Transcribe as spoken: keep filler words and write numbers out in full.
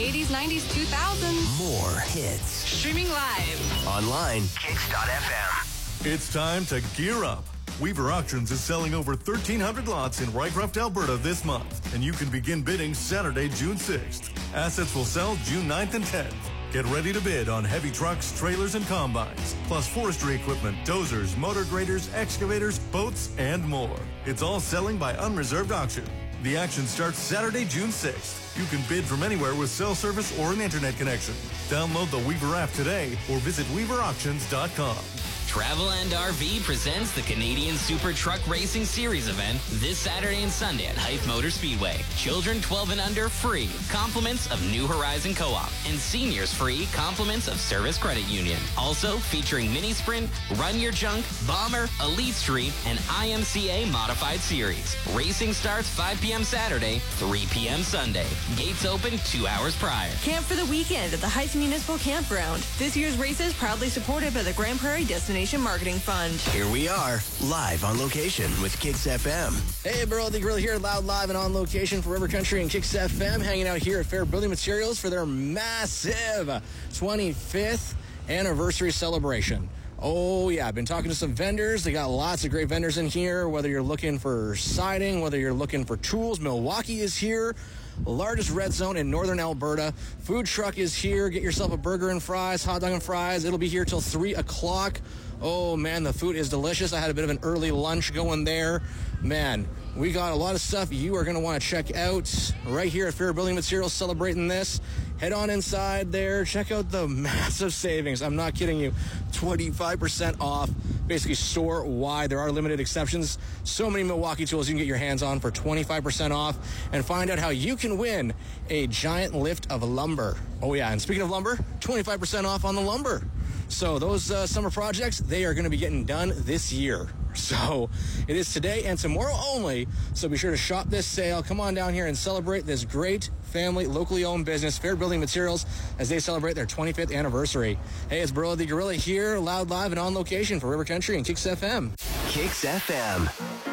eighties, nineties, two thousands. More hits. Streaming live. Online, kicks dot f m. It's time to gear up. Weaver Auctions is selling over thirteen hundred lots in Rycroft, Alberta this month, and you can begin bidding Saturday, June sixth. Assets will sell June ninth and tenth. Get ready to bid on heavy trucks, trailers, and combines, plus forestry equipment, dozers, motor graders, excavators, boats, and more. It's all selling by unreserved auction. The action starts Saturday, June sixth. You can bid from anywhere with cell service or an internet connection. Download the Weaver app today or visit weaver auctions dot com. Travel and R V presents the Canadian Super Truck Racing Series event this Saturday and Sunday at Hythe Motor Speedway. Children twelve and under free, compliments of New Horizon Co-op, and seniors free, compliments of Service Credit Union. Also featuring Mini Sprint, Run Your Junk, Bomber, Elite Street, and I M C A Modified Series. Racing starts five p.m. Saturday, three p.m. Sunday. Gates open two hours prior. Camp for the weekend at the Hythe Municipal Campground. This year's race is proudly supported by the Grand Prairie Destination Marketing Fund. Here we are, live on location with Kicks F M. Hey, Burrow the Gorilla here, loud, live, and on location for River Country and Kicks F M, hanging out here at Fair Building Materials for their massive twenty-fifth anniversary celebration. Oh, yeah, I've been talking to some vendors. They got lots of great vendors in here, whether you're looking for siding, whether you're looking for tools. Milwaukee is here. Largest red zone in northern Alberta. Food truck is here. Get yourself a burger and fries, hot dog and fries. It'll be here till three o'clock. Oh, man, the food is delicious. I had a bit of an early lunch going there. Man, we got a lot of stuff you are going to want to check out right here at Fair Building Materials celebrating this. Head on inside there. Check out the massive savings. I'm not kidding you. twenty-five percent off, basically store-wide. There are limited exceptions. So many Milwaukee tools you can get your hands on for twenty-five percent off, and find out how you can win a giant lift of lumber. Oh, yeah, and speaking of lumber, twenty-five percent off on the lumber. So those uh, summer projects, they are going to be getting done this year. So it is today and tomorrow only. So be sure to shop this sale. Come on down here and celebrate this great family, locally owned business, Fair Building Materials, as they celebrate their twenty-fifth anniversary. Hey, it's Burrow the Gorilla here, loud, live, and on location for River Country and Kicks F M. Kicks F M.